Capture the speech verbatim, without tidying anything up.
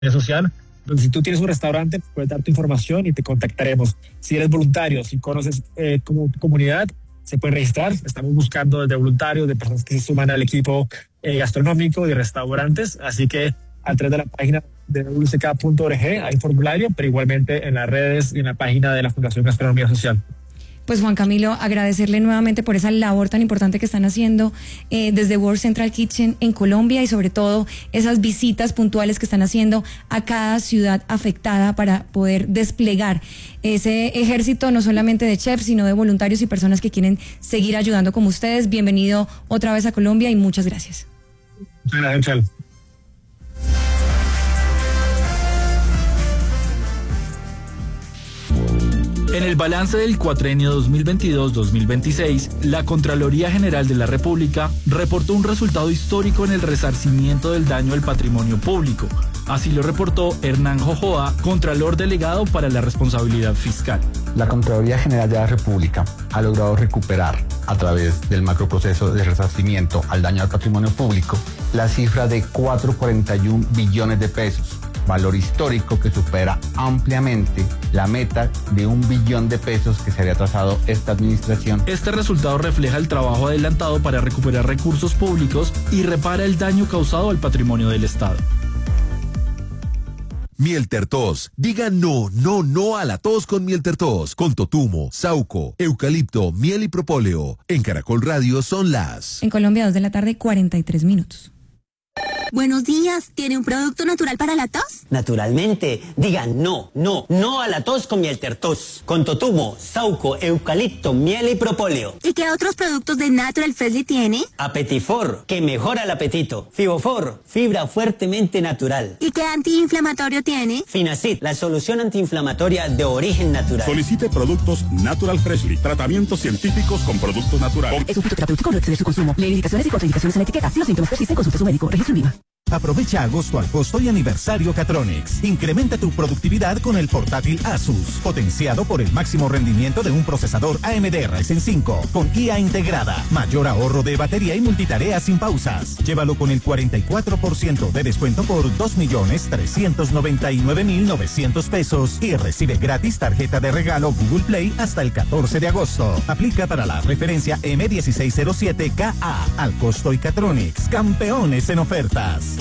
social, donde si tú tienes un restaurante, puedes dar tu información y te contactaremos. Si eres voluntario, si conoces eh, como tu comunidad, se puede registrar. Estamos buscando de voluntarios, de personas que se suman al equipo eh, gastronómico y restaurantes, así que a través de la página de w c k punto org hay formulario, pero igualmente en las redes y en la página de la Fundación Gastronomía Social. Pues Juan Camilo, agradecerle nuevamente por esa labor tan importante que están haciendo eh, desde World Central Kitchen en Colombia y sobre todo esas visitas puntuales que están haciendo a cada ciudad afectada para poder desplegar ese ejército no solamente de chefs, sino de voluntarios y personas que quieren seguir ayudando como ustedes. Bienvenido otra vez a Colombia y muchas gracias. Muchas gracias, Chal. En el balance del cuatrenio dos mil veintidós dos mil veintiséis, la Contraloría General de la República reportó un resultado histórico en el resarcimiento del daño al patrimonio público. Así lo reportó Hernán Jojoa, Contralor Delegado para la Responsabilidad Fiscal. La Contraloría General de la República ha logrado recuperar, a través del macroproceso de resarcimiento al daño al patrimonio público, la cifra de cuatro coma cuarenta y un billones de pesos, valor histórico que supera ampliamente la meta de un billón de pesos que se había trazado esta administración. Este resultado refleja el trabajo adelantado para recuperar recursos públicos y repara el daño causado al patrimonio del Estado. Mieltertos. Diga no, no, no a la tos con Mieltertos. Con totumo, sauco, eucalipto, miel y propóleo. En Caracol Radio son las... En Colombia, dos de la tarde, cuarenta y tres minutos. Buenos días, ¿tiene un producto natural para la tos? Naturalmente, digan no, no, no a la tos con Mieltertos, con totumo, sauco, eucalipto, miel y propóleo. ¿Y qué otros productos de Natural Freshly tiene? Apetifor, que mejora el apetito. Fibofor, fibra fuertemente natural. ¿Y qué antiinflamatorio tiene? Finacid, la solución antiinflamatoria de origen natural. Solicite productos Natural Freshly, tratamientos científicos con productos naturales. Es un fitoterapéutico, no excede su consumo. Lee indicaciones y contraindicaciones en etiqueta. Si los síntomas persisten, consulte a su médico. Registro en Viva. Aprovecha agosto al costo y aniversario Catronics. Incrementa tu productividad con el portátil Asus, potenciado por el máximo rendimiento de un procesador A M D Ryzen cinco, con I A integrada, mayor ahorro de batería y multitarea sin pausas. Llévalo con el cuarenta y cuatro por ciento de descuento por dos millones trescientos noventa y nueve mil novecientos pesos y recibe gratis tarjeta de regalo Google Play hasta el catorce de agosto. Aplica para la referencia M dieciséis cero siete K A al costo y Catronics, campeones en ofertas.